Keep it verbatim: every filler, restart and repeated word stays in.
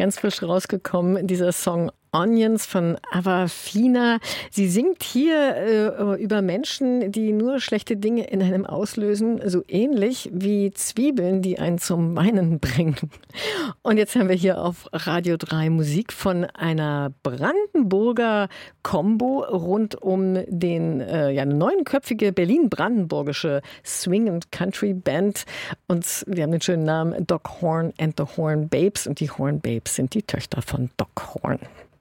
ganz frisch rausgekommen, dieser Song Onions von Awafina. Sie singt hier äh, über Menschen, die nur schlechte Dinge in einem auslösen, so ähnlich wie Zwiebeln, die einen zum Weinen bringen. Und jetzt haben wir hier auf Radio drei Musik von einer Brandenburger Combo rund um den äh, ja, eine neunköpfige berlin-brandenburgische Swing- and Country-Band. Und die haben den schönen Namen Doc Horn and the Horn Babes. Und die Horn Babes sind die Töchter von Doc Horn.